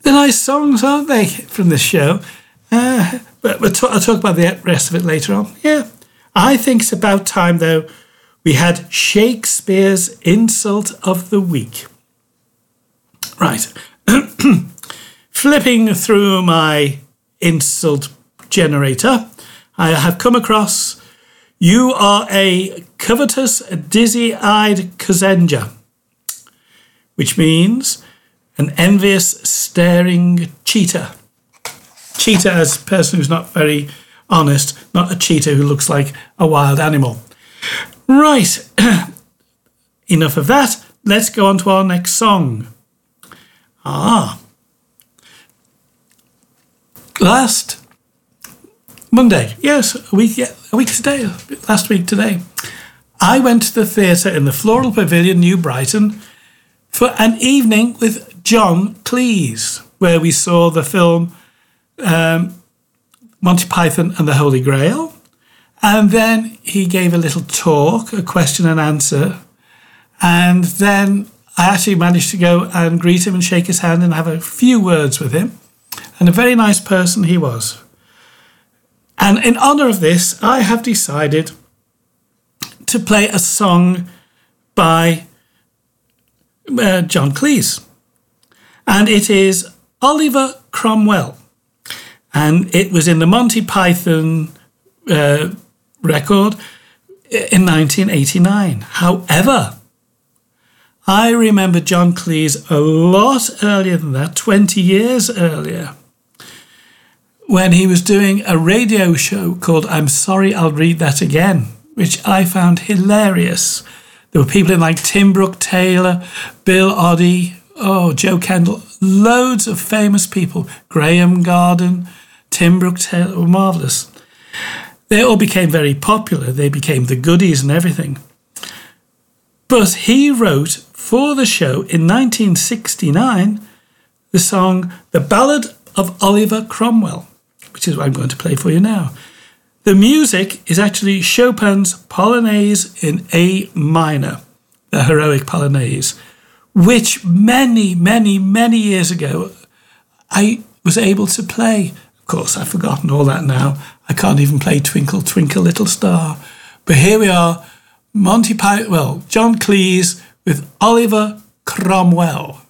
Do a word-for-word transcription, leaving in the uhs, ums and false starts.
They're nice songs, aren't they, from this show? Uh, but we'll t- I'll talk about the rest of it later on. Yeah. I think it's about time, though, we had Shakespeare's Insult of the Week. Right. Flipping through my insult generator, I have come across, you are a covetous, dizzy-eyed cozenger, which means an envious, staring cheater. Cheater as a person who's not very honest, not a cheater who looks like a wild animal. Right, enough of that. Let's go on to our next song. Ah. Last Monday, yes, a week, yeah, a week today, last week today, I went to the theatre in the Floral Pavilion, New Brighton, for an evening with John Cleese, where we saw the film um, Monty Python and the Holy Grail. And then he gave a little talk, a question and answer. And then I actually managed to go and greet him and shake his hand and have a few words with him. And a very nice person he was. And in honour of this, I have decided to play a song by uh, John Cleese. And it is Oliver Cromwell. And it was in the Monty Python uh, record in nineteen eighty-nine. However, I remember John Cleese a lot earlier than that, twenty years earlier, when he was doing a radio show called I'm Sorry, I'll Read That Again, which I found hilarious. There were people in like Tim Brooke Taylor, Bill Oddie, oh, Joe Kendall, loads of famous people, Graham Garden, Tim Brooke Taylor, were marvellous. They all became very popular. They became the goodies and everything. But he wrote for the show in nineteen sixty-nine the song The Ballad of Oliver Cromwell, which is what I'm going to play for you now. The music is actually Chopin's Polonaise in A minor, the Heroic Polonaise, which many, many, many years ago I was able to play. Of course, I've forgotten all that now. I can't even play Twinkle, Twinkle, Little Star. But here we are, Monty Python, well, John Cleese with Oliver Cromwell.